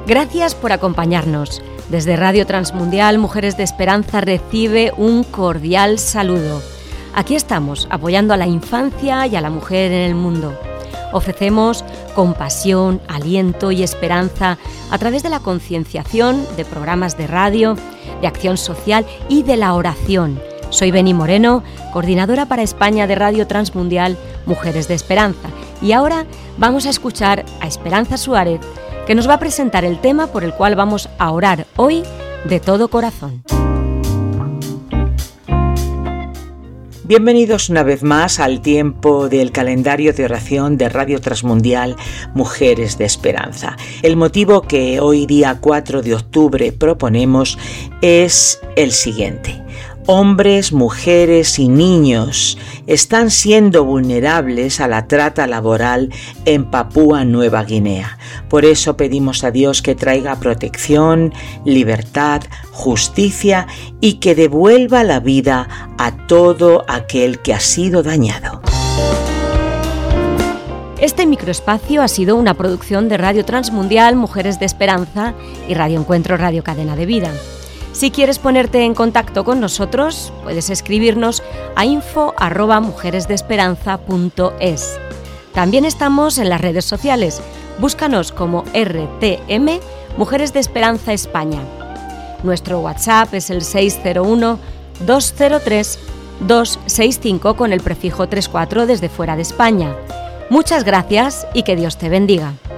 Gracias por acompañarnos. Desde Radio Transmundial, Mujeres de Esperanza recibe un cordial saludo. Aquí estamos, apoyando a la infancia y a la mujer en el mundo. Ofrecemos compasión, aliento y esperanza a través de la concienciación, de programas de radio, de acción social y de la oración. Soy Beni Moreno, coordinadora para España de Radio Transmundial, Mujeres de Esperanza. Y ahora vamos a escuchar a Esperanza Suárez, que nos va a presentar el tema por el cual vamos a orar hoy de todo corazón. Bienvenidos una vez más al tiempo del calendario de oración de Radio Transmundial Mujeres de Esperanza. El motivo que hoy día 4 de octubre proponemos es el siguiente. Hombres, mujeres y niños están siendo vulnerables a la trata laboral en Papúa Nueva Guinea. Por eso pedimos a Dios que traiga protección, libertad, justicia y que devuelva la vida a todo aquel que ha sido dañado. Este microespacio ha sido una producción de Radio Transmundial Mujeres de Esperanza y Radio Encuentro Radio Cadena de Vida. Si quieres ponerte en contacto con nosotros, puedes escribirnos a info@mujeresdeesperanza.es. También estamos en las redes sociales. Búscanos como RTM Mujeres de Esperanza España. Nuestro WhatsApp es el 601-203-265 con el prefijo 34 desde fuera de España. Muchas gracias y que Dios te bendiga.